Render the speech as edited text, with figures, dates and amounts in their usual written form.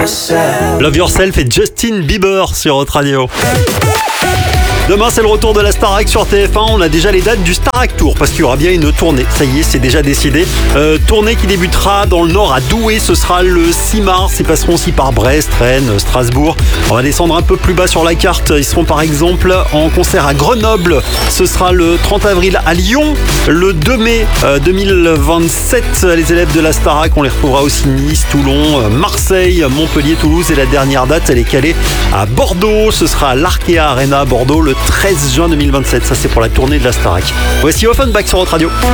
Love Yourself et Justin Bieber sur Hot Radio. Demain, c'est le retour de la Starac sur TF1. On a déjà les dates du Starac Tour parce qu'il y aura bien une tournée. Ça y est, c'est déjà décidé. Tournée qui débutera dans le Nord à Douai. Ce sera le 6 mars. Ils passeront aussi par Brest, Rennes, Strasbourg. On va descendre un peu plus bas sur la carte. Ils seront par exemple en concert à Grenoble. Ce sera le 30 avril à Lyon. Le 2 mai 2027, les élèves de la Starac, on les retrouvera aussi Nice, Toulon, Marseille, Montpellier, Toulouse. Et la dernière date, elle est calée à Bordeaux. Ce sera à l'Arkea Arena à Bordeaux le 13 juin 2027. Ça, c'est pour la tournée de la Starac. Voici Offenbach sur Hot Radio.